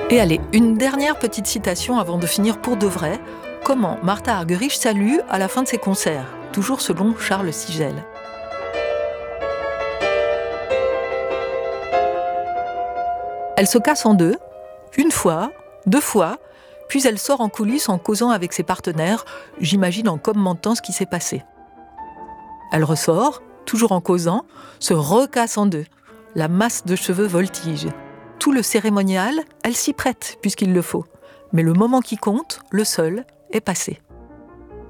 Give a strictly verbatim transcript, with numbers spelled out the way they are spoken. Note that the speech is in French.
Et allez, une dernière petite citation avant de finir pour de vrai. Comment Martha Argerich salue à la fin de ses concerts, toujours selon Charles Sigel. Elle se casse en deux, une fois, deux fois, puis elle sort en coulisses en causant avec ses partenaires, j'imagine en commentant ce qui s'est passé. Elle ressort, toujours en causant, se recasse en deux. La masse de cheveux voltige. Tout le cérémonial, elle s'y prête, puisqu'il le faut. Mais le moment qui compte, le seul, est passé.